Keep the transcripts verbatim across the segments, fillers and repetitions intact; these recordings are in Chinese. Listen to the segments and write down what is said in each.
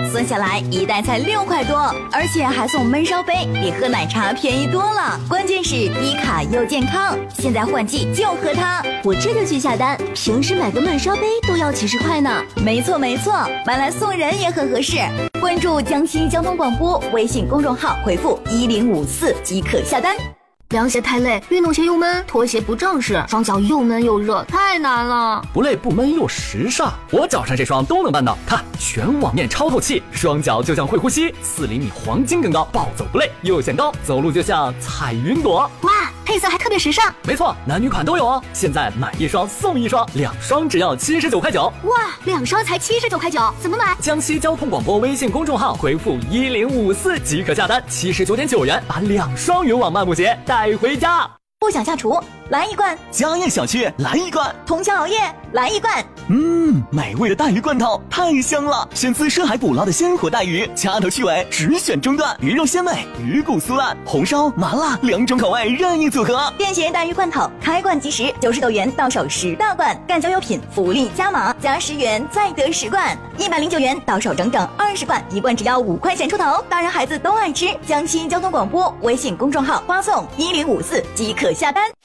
算下来一袋才六块多，而且还送闷烧杯，比喝奶茶便宜多了。关键是低卡又健康，现在换季就喝它。 我这就去下单，平时买个闷烧杯都要几十块呢。 没错没错，买来送人也很合适。关注江西交通广播微信公众号，回复一零五四即可下单。 凉鞋太累，运动鞋又闷，拖鞋不正式，双脚又闷又热，太难了。 不累不闷又时尚，我脚上这双都能办到。看，全网面超透气，双脚就像会呼吸，四厘米黄金更高，暴走不累又显高，走路就像彩云朵。 哇，配色还特别时尚。 没错，男女款都有哦。现在买一双送一双，两双只要七十九块九。 哇，两双才七十九块九，怎么买？ 江西交通广播微信公众号回复一零五四即可下单，七十九点九元把两双云网漫步鞋带回家。 不想下厨，来一罐； 家宴小区，来一罐； 通宵熬夜，来一罐。 嗯，美味的带鱼罐头太香了，选自深海捕捞的鲜活带鱼，掐头去尾，只选中段，鱼肉鲜美，鱼骨酥烂，红烧麻辣两种口味任意组合。 便携带鱼罐头，开罐即食，九十九元到手十大罐，干胶优品福利加码，加十元再得十罐，一百零九元到手整整二十罐，一罐只要五块钱出头，大人孩子都爱吃。江西交通广播微信公众号发送一零五四即可下单。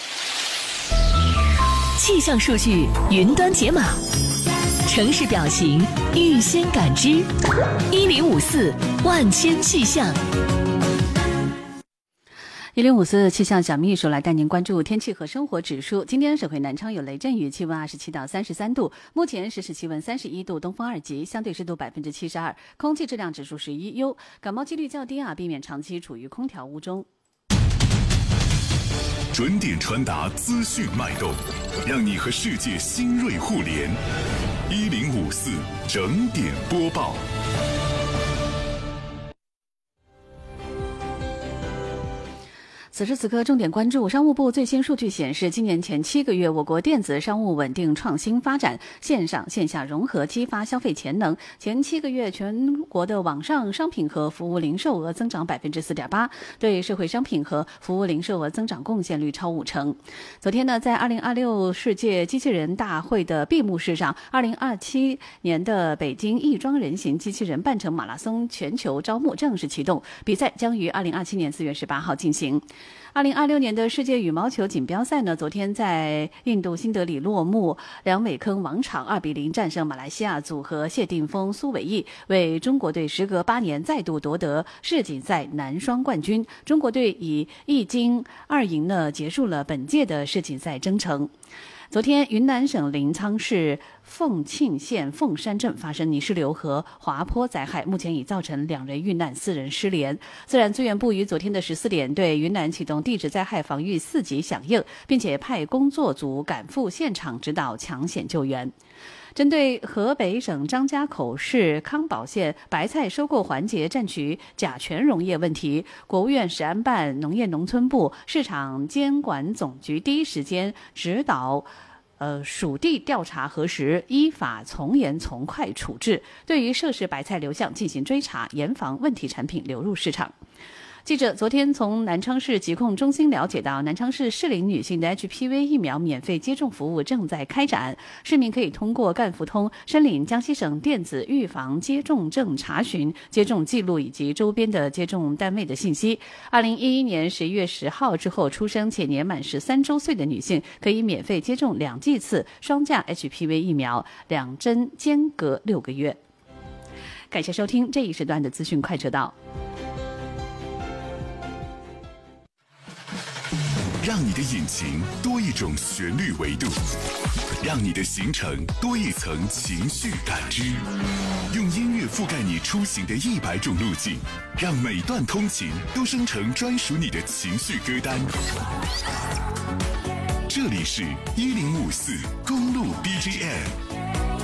气象数据云端解码，城市表情预先感知，一零五四万千气象。 一零五四气象小秘书来带您关注天气和生活指数。今天省会南昌有雷阵雨，气温二十七到三十三度，目前实时气温三十一度，东风二级，相对湿度百分之七十二，空气质量指数十一优，感冒几率较低啊，避免长期处于空调屋中。 准点传达资讯脉动，让你和世界新锐互联。一零五四整点播报。 此时此刻，重点关注商务部最新数据显示，今年前七个月，我国电子商务稳定创新发展，线上线下融合，激发消费潜能。前七个月，全国的网上商品和服务零售额增长百分之四点八，对社会商品和服务零售额增长贡献率超五成。昨天呢，在二零二六世界机器人大会的闭幕式上，二零二七年的北京亦庄人形机器人半程马拉松全球招募正式启动，比赛将于二零二七年四月十八号进行。二零二六年的世界羽毛球锦标赛呢，昨天在印度新德里落幕，梁伟铿王昶二比零战胜马来西亚组合谢定峰、苏伟毅，为中国队时隔八年再度夺得世锦赛男双冠军。中国队以一金二银呢，结束了本届的世锦赛征程。昨天，云南省临沧市凤庆县凤山镇发生泥石流和滑坡灾害，目前已造成两人遇难，四人失联。自然资源部于昨天的十四点对云南启动地质灾害防御四级响应，并且派工作组赶赴现场指导抢险救援。针对河北省张家口市康保县白菜收购环节占取甲醛溶液问题，国务院食安办、农业农村部、市场监管总局第一时间指导呃，属地调查核实，依法从严从快处置，对于涉事白菜流向进行追查，严防问题产品流入市场。记者昨天从南昌市疾控中心了解到，南昌市适龄女性的 H P V 疫苗免费接种服务正在开展，市民可以通过赣福通申领江西省电子预防接种证查询接种记录以及周边的接种单位的信息。二零一一年十一月十号之后出生且年满十三周岁的女性，可以免费接种两剂次双价 H P V 疫苗，两针间隔六个月。感谢收听这一时段的资讯快车道。 让你的引擎多一种旋律维度，让你的行程多一层情绪感知，用音乐覆盖你出行的一百种路径，让每段通勤都生成专属你的情绪歌单。这里是一零五四公路 B G M。